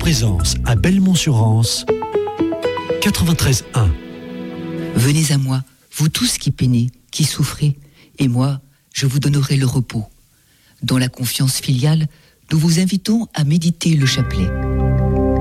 présence à Belmont-sur-Anse, 93.1. Venez à moi, vous tous qui peinez, qui souffrez, et moi, je vous donnerai le repos. Dans la confiance filiale, nous vous invitons à méditer le chapelet.